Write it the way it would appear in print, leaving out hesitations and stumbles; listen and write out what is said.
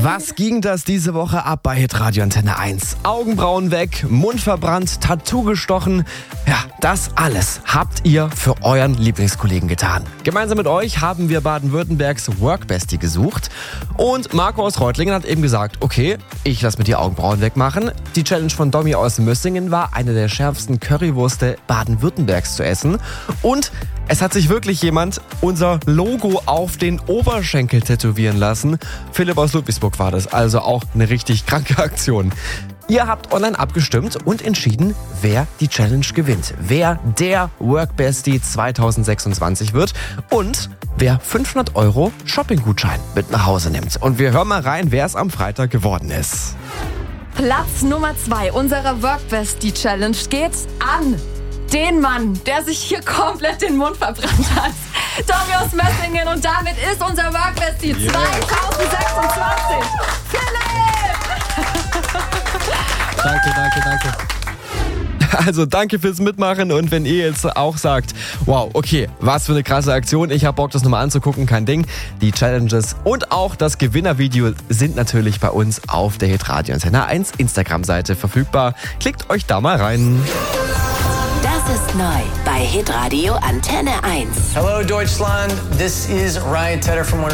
Was ging das diese Woche ab bei Hitradio Antenne 1? Augenbrauen weg, Mund verbrannt, Tattoo gestochen. Ja, das alles habt ihr für euren Lieblingskollegen getan. Gemeinsam mit euch haben wir Baden-Württembergs Workbestie gesucht. Und Marco aus Reutlingen hat eben gesagt, okay, ich lasse mir die Augenbrauen wegmachen. Die Challenge von Domi aus Mössingen war, eine der schärfsten Currywürste Baden-Württembergs zu essen. Und es hat sich wirklich jemand unser Logo auf den Oberschenkel tätowieren lassen. Philipp aus Ludwigsburg war das, also auch eine richtig kranke Aktion. Ihr habt online abgestimmt und entschieden, wer die Challenge gewinnt. Wer der Workbestie 2026 wird und wer 500 € Shoppinggutschein mit nach Hause nimmt. Und wir hören mal rein, wer es am Freitag geworden ist. Platz Nummer 2 unserer Workbestie Challenge geht an den Mann, der sich hier komplett den Mund verbrannt hat. Domi aus Mössingen, und damit ist unser Workbestie 2026. Philipp! Danke. Also danke fürs Mitmachen, und wenn ihr jetzt auch sagt, wow, okay, was für eine krasse Aktion, ich hab Bock, das nochmal anzugucken, kein Ding. Die Challenges und auch das Gewinnervideo sind natürlich bei uns auf der Hitradio Antenne 1 Instagram-Seite verfügbar. Klickt euch da mal rein. Das ist neu bei Hitradio Antenne 1. Hello Deutschland, this is Ryan Tedder from